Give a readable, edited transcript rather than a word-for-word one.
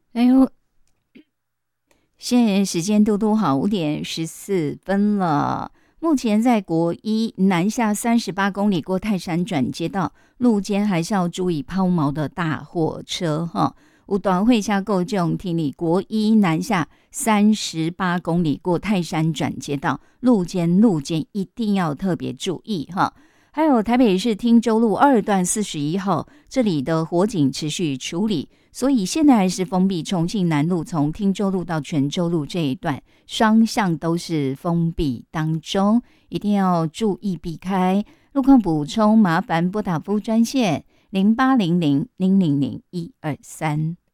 哎呦，现在时间都好5:14了。目前在国一南下38公里过泰山转接道，路肩还是要注意抛锚的大货车哈。有大会下够重听你国一南下38公里过泰山转接道，路肩一定要特别注意哈。还有台北市汀州路2段41号，这里的火警持续处理，所以现在还是封闭。重庆南路从汀州路到泉州路这一段，双向都是封闭当中，一定要注意避开。路况补充，麻烦拨打服务专线0800-000-123。